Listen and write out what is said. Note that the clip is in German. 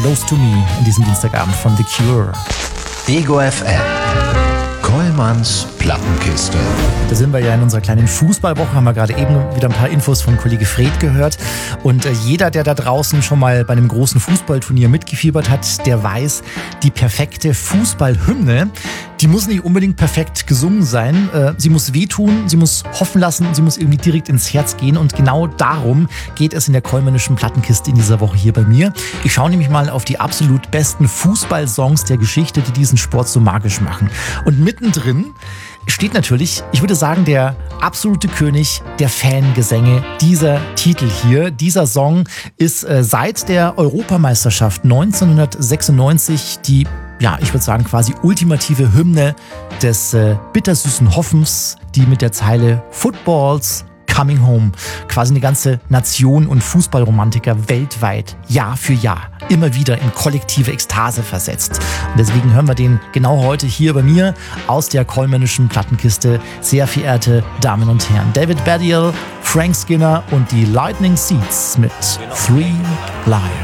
Close to Me in diesem Dienstagabend von The Cure. Ego FM. Kollmanns Plattenkiste. Da sind wir ja in unserer kleinen Fußballwoche, haben wir gerade eben wieder ein paar Infos von Kollege Fred gehört. Und jeder, der da draußen schon mal bei einem großen Fußballturnier mitgefiebert hat, der weiß, die perfekte Fußballhymne, die muss nicht unbedingt perfekt gesungen sein. Sie muss wehtun, sie muss hoffen lassen, sie muss irgendwie direkt ins Herz gehen. Und genau darum geht es in der Kollmännischen Plattenkiste in dieser Woche hier bei mir. Ich schaue nämlich mal auf die absolut besten Fußballsongs der Geschichte, die diesen Sport so magisch machen. Und mittendrin steht natürlich, ich würde sagen, der absolute König der Fangesänge, dieser Titel hier. Dieser Song ist seit der Europameisterschaft 1996 die, ja, ich würde sagen, quasi ultimative Hymne des bittersüßen Hoffens, die mit der Zeile Football's Coming Home quasi eine ganze Nation und Fußballromantiker weltweit Jahr für Jahr immer wieder in kollektive Ekstase versetzt. Und deswegen hören wir den genau heute hier bei mir aus der Kollmännischen Plattenkiste. Sehr verehrte Damen und Herren, David Baddiel, Frank Skinner und die Lightning Seeds mit Three Lions.